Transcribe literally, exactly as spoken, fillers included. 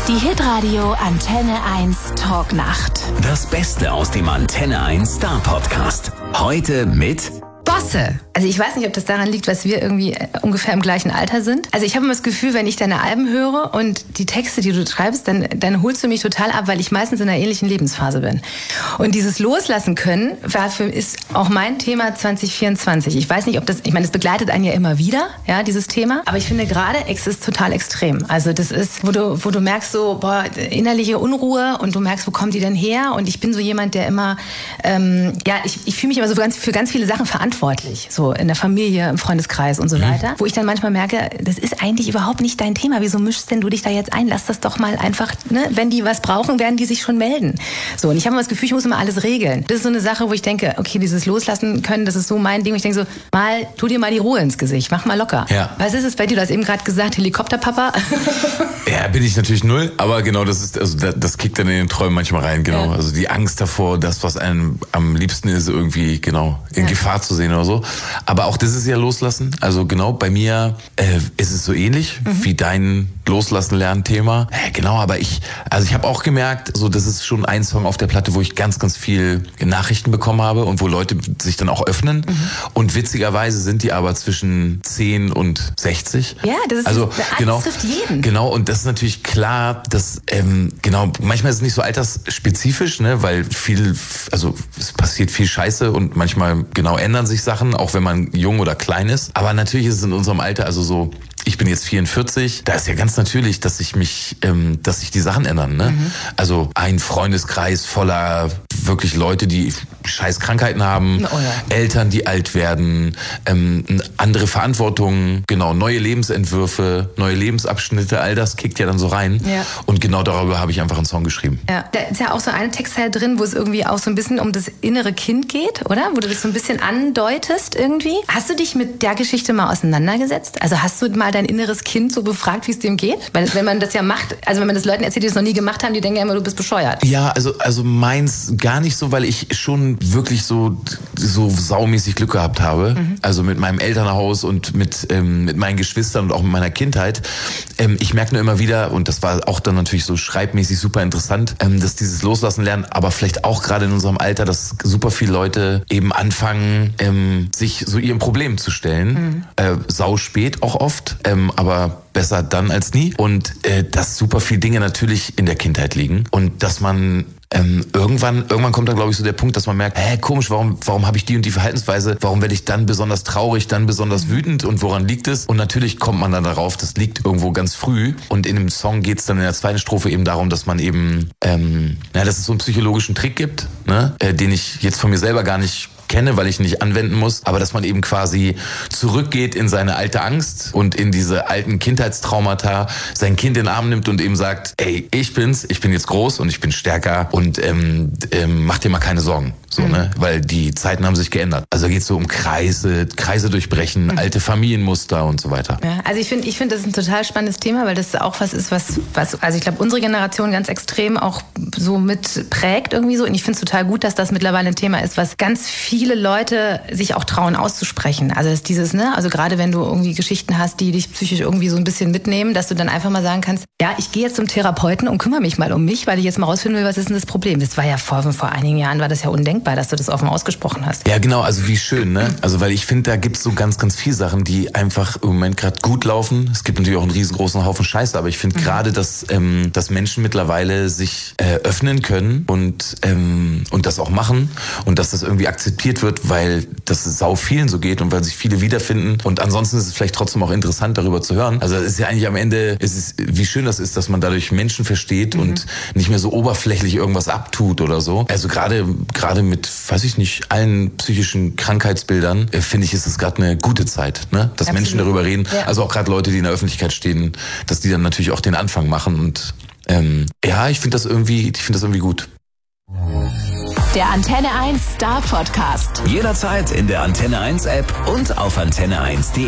Die Hitradio Antenne eins Talknacht. Das Beste aus dem Antenne eins Star Podcast. Heute mit Bosse. Also ich weiß nicht, ob das daran liegt, dass wir irgendwie ungefähr im gleichen Alter sind. Also ich habe immer das Gefühl, wenn ich deine Alben höre und die Texte, die du schreibst, dann, dann holst du mich total ab, weil ich meistens in einer ähnlichen Lebensphase bin. Und dieses Loslassen können war für, ist auch mein Thema zwanzig vierundzwanzig. Ich weiß nicht, ob das, ich meine, es begleitet einen ja immer wieder, ja, dieses Thema. Aber ich finde gerade, es ist total extrem. Also das ist, wo du, wo du merkst so, boah, innerliche Unruhe und du merkst, wo kommt die denn her? Und ich bin so jemand, der immer, ähm, ja, ich, ich fühle mich immer so ganz, für ganz viele Sachen verantwortlich. So in der Familie, im Freundeskreis und so weiter. Mhm. Wo ich dann manchmal merke, das ist eigentlich überhaupt nicht dein Thema. Wieso mischst denn du dich da jetzt ein? Lass das doch mal einfach, ne? Wenn die was brauchen, werden die sich schon melden. So, und ich habe immer das Gefühl, ich muss immer alles regeln. Das ist so eine Sache, wo ich denke, okay, dieses Loslassen können, das ist so mein Ding. Und ich denke so, mal, tu dir mal die Ruhe ins Gesicht, mach mal locker. Ja. Was ist es bei dir? Du hast eben gerade gesagt, Helikopterpapa. Ja, bin ich natürlich null, aber genau, das ist, also das, das kickt dann in den Träumen manchmal rein, genau. Ja. Also die Angst davor, das, was einem am liebsten ist, irgendwie, genau, in ja. Gefahr zu sehen oder so. Aber auch das ist ja Loslassen. Also genau, bei mir äh, ist es so ähnlich mhm. wie dein Loslassen-Lernen-Thema. Ja, genau, aber ich, also ich habe auch gemerkt, so das ist schon ein Song auf der Platte, wo ich ganz, ganz viel Nachrichten bekommen habe und wo Leute sich dann auch öffnen. Mhm. Und witzigerweise sind die aber zwischen zehn und sechzig. Ja, das ist, also, das genau, trifft jeden. Genau, und das ist natürlich klar, dass, ähm, genau, manchmal ist es nicht so altersspezifisch, ne, weil viel, also es passiert viel Scheiße und manchmal, genau, ändern sich Sachen, auch wenn man jung oder klein ist. Aber natürlich ist es in unserem Alter, also so, ich bin jetzt vierundvierzig, da ist ja ganz natürlich, dass sich mich, ähm, dass sich die Sachen ändern, ne? Mhm. Also ein Freundeskreis voller wirklich Leute, die scheiß Krankheiten haben, oh ja. Eltern, die alt werden, ähm, andere Verantwortungen, genau, neue Lebensentwürfe, neue Lebensabschnitte, all das kickt ja dann so rein. Ja. Und genau darüber habe ich einfach einen Song geschrieben. Ja, da ist ja auch so eine Textteil drin, wo es irgendwie auch so ein bisschen um das innere Kind geht, oder? Wo du das so ein bisschen andeutest irgendwie. Hast du dich mit der Geschichte mal auseinandergesetzt? Also hast du mal dein inneres Kind so befragt, wie es dem geht? Weil wenn man das ja macht, also wenn man das Leuten erzählt, die das noch nie gemacht haben, die denken ja immer, du bist bescheuert. Ja, also also meins gar nicht so, weil ich schon wirklich so so saumäßig Glück gehabt habe. Mhm. Also mit meinem Elternhaus und mit ähm, mit meinen Geschwistern und auch mit meiner Kindheit. Ähm, ich merke nur immer wieder, und das war auch dann natürlich so schreibmäßig super interessant, ähm, dass dieses Loslassen lernen, aber vielleicht auch gerade in unserem Alter, dass super viele Leute eben anfangen, ähm, sich so ihrem Problem zu stellen. Mhm. Äh, sau spät auch oft. Ähm, aber besser dann als nie. Und äh, dass super viele Dinge natürlich in der Kindheit liegen. Und dass man ähm, irgendwann, irgendwann kommt dann, glaube ich, so der Punkt, dass man merkt, hä, komisch, warum, warum habe ich die und die Verhaltensweise? Warum werde ich dann besonders traurig, dann besonders wütend? Und woran liegt es? Und natürlich kommt man dann darauf, das liegt irgendwo ganz früh. Und in dem Song geht es dann in der zweiten Strophe eben darum, dass man eben, ähm, na, dass es so einen psychologischen Trick gibt, ne, äh, den ich jetzt von mir selber gar nicht kenne, weil ich ihn nicht anwenden muss, aber dass man eben quasi zurückgeht in seine alte Angst und in diese alten Kindheitstraumata, sein Kind in den Arm nimmt und eben sagt, ey, ich bin's, ich bin jetzt groß und ich bin stärker und ähm, ähm, mach dir mal keine Sorgen, so, mhm. ne, weil die Zeiten haben sich geändert. Also geht's so um Kreise, Kreise durchbrechen, mhm. alte Familienmuster und so weiter. Ja, also ich finde, ich finde, das ist ein total spannendes Thema, weil das auch was ist, was, was, also ich glaube, unsere Generation ganz extrem auch so mit prägt irgendwie so. Und ich finde es total gut, dass das mittlerweile ein Thema ist, was ganz viel viele Leute sich auch trauen auszusprechen. Also das ist dieses, ne, also gerade wenn du irgendwie Geschichten hast, die dich psychisch irgendwie so ein bisschen mitnehmen, dass du dann einfach mal sagen kannst, ja, ich gehe jetzt zum Therapeuten und kümmere mich mal um mich, weil ich jetzt mal rausfinden will, was ist denn das Problem. Das war ja vor, vor einigen Jahren, war das ja undenkbar, dass du das offen ausgesprochen hast. Ja, genau, also wie schön, ne? Also weil ich finde, da gibt's so ganz, ganz viele Sachen, die einfach im Moment gerade gut laufen. Es gibt natürlich auch einen riesengroßen Haufen Scheiße, aber ich finde mhm. gerade, dass, ähm, dass Menschen mittlerweile sich äh, öffnen können und, ähm, und das auch machen und dass das irgendwie akzeptiert wird, weil das sau vielen so geht und weil sich viele wiederfinden. Und ansonsten ist es vielleicht trotzdem auch interessant, darüber zu hören. Also es ist ja eigentlich am Ende, es ist, wie schön das ist, dass man dadurch Menschen versteht mhm. und nicht mehr so oberflächlich irgendwas abtut oder so. Also gerade gerade mit, weiß ich nicht, allen psychischen Krankheitsbildern, äh, finde ich, ist es gerade eine gute Zeit, ne? Dass Absolut. Menschen darüber reden. Ja. Also auch gerade Leute, die in der Öffentlichkeit stehen, dass die dann natürlich auch den Anfang machen. Und ähm, ja, ich finde das irgendwie, ich finde das irgendwie gut. Der Antenne eins Star Podcast. Jederzeit in der Antenne eins App und auf antenne eins punkt de.